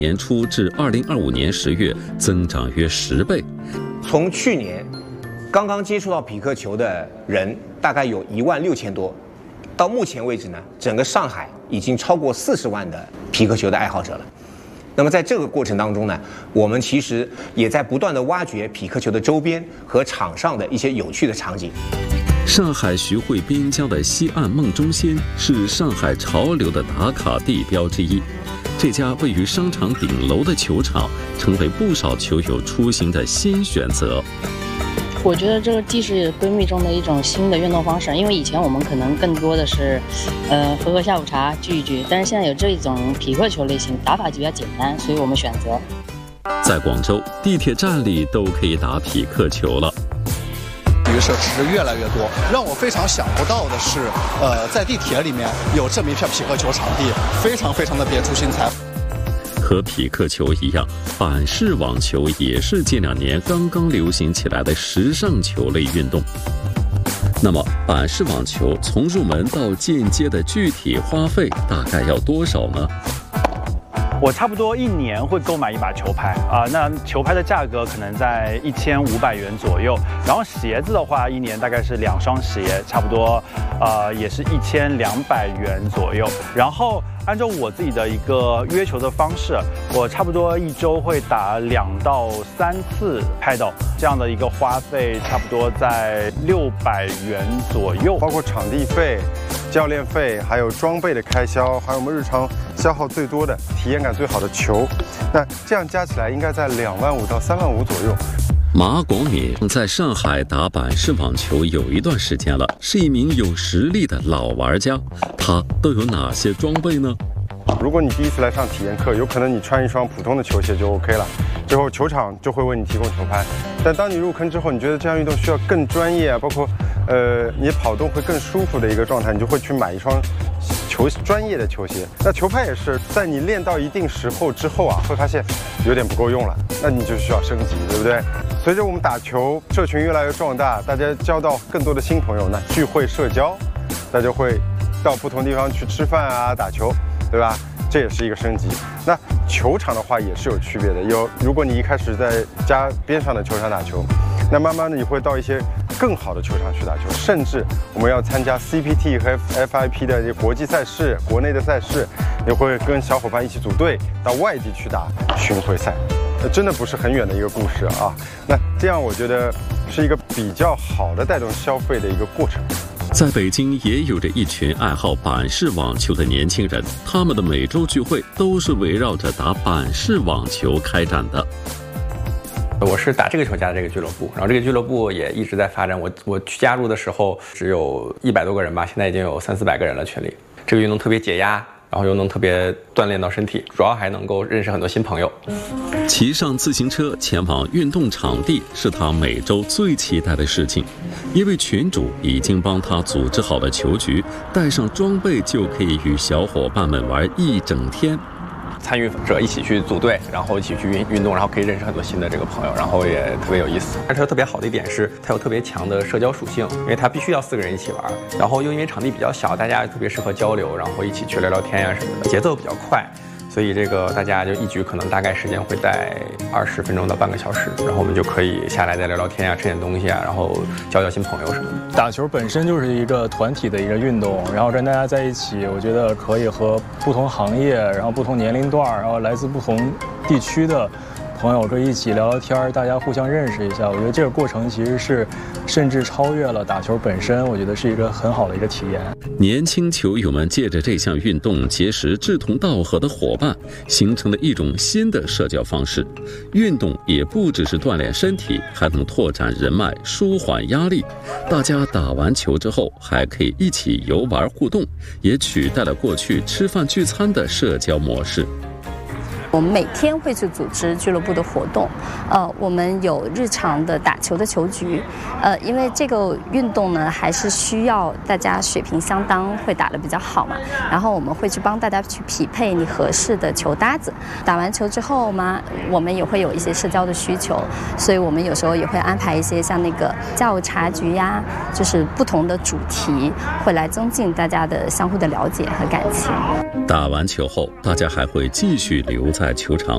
年初至2025年10月增长约10倍。 从去年刚刚接触到匹克球的人大概有16000多，到目前为止呢，整个上海已经超过40万的匹克球的爱好者了。那么在这个过程当中呢，我们其实也在不断的挖掘匹克球的周边和场上的一些有趣的场景。 上海徐汇边疆的西岸梦中仙是上海潮流的打卡地标之一。这家位于商场顶楼的球场，成为不少球友出行的新选择。 我觉得这个既是闺蜜中的一种新的运动方式，因为以前我们可能更多的是，喝下午茶聚一聚，但是现在有这种匹克球类型，打法就比较简单，所以我们选择。 在广州，地铁站里都可以打匹克球了。 体育设施越来越多，让我非常想不到的是，在地铁里面有这么一片匹克球场地，非常非常的别出心裁。 和匹克球一样，板式网球也是近2年刚刚流行起来的时尚球类运动。那么，板式网球从入门到进阶的具体花费大概要多少呢？ 我差不多1年会购买一把球拍啊，那球拍的价格可能在1500元左右，然后鞋子的话，1年大概是2双鞋，差不多也是1200元左右。然后按照我自己的一个约球的方式，我差不多1周会打2到3次拍斗，这样的一个花费差不多在600元左右， 包括场地费、教练费，还有装备的开销，还有我们日常消耗最多的、体验感最好的球，那这样加起来应该在2万5到3万5左右。 马广敏在上海打板式网球有一段时间了，是一名有实力的老玩家。他都有哪些装备呢？ 如果你第一次来上体验课，有可能你穿一双普通的球鞋就 OK 了，之后球场就会为你提供球拍。但当你入坑之后，你觉得这项运动需要更专业啊，包括你跑动会更舒服的一个状态，你就会去买一双专业的球鞋。那球拍也是，在你练到一定时候之后啊，会发现有点不够用了，那你就需要升级，对不对？随着我们打球社群越来越壮大，大家交到更多的新朋友，那聚会社交，大家会到不同地方去吃饭啊、打球，对吧？这也是一个升级。那球场的话也是有区别的，如果你一开始在家边上的球场打球，那慢慢的你会到一些更好的球场去打球，甚至我们要参加 CPT 和 FIP 的这些国际赛事、国内的赛事，也会跟小伙伴一起组队到外地去打巡回赛。真的不是很远的一个故事啊。那这样我觉得是一个比较好的带动消费的一个过程。 在北京也有着一群爱好板式网球的年轻人，他们的每周聚会都是围绕着打板式网球开展的。 我是打这个球家的这个俱乐部，然后这个俱乐部也一直在发展。我去加入的时候只有100多个人吧，现在已经有300-400个人了群里。这个运动特别解压，然后又能特别锻炼到身体，主要还能够认识很多新朋友。 骑上自行车前往运动场地是他每周最期待的事情，因为群主已经帮他组织好了球局，带上装备就可以与小伙伴们玩一整天。 参与者一起去组队，然后一起去运动，然后可以认识很多新的这个朋友，然后也特别有意思。而且特别好的一点是，它有特别强的社交属性，因为它必须要4个人一起玩，然后又因为场地比较小，大家特别适合交流，然后一起去聊聊天呀什么的，节奏比较快。所以这个大家就一局可能大概时间会在20分钟到半个小时，然后我们就可以下来再聊聊天啊，吃点东西啊，然后交新朋友什么的。 打球本身就是一个团体的一个运动，然后跟大家在一起，我觉得可以和不同行业，然后不同年龄段，然后来自不同地区的朋友可以一起聊聊天，大家互相认识一下。我觉得这个过程其实是甚至超越了打球本身，我觉得是一个很好的一个体验。 年轻球友们借着这项运动结识志同道合的伙伴，形成了一种新的社交方式。运动也不只是锻炼身体，还能拓展人脉，舒缓压力。大家打完球之后还可以一起游玩互动，也取代了过去吃饭聚餐的社交模式。 我们每天会去组织俱乐部的活动，我们有日常的打球的球局，因为这个运动呢还是需要大家水平相当，会打得比较好嘛。然后我们会去帮大家去匹配你合适的球搭子。打完球之后嘛，我们也会有一些社交的需求，所以我们有时候也会安排一些像那个下午茶局呀，就是不同的主题，会来增进大家的相互的了解和感情。 打完球后，大家还会继续留在球场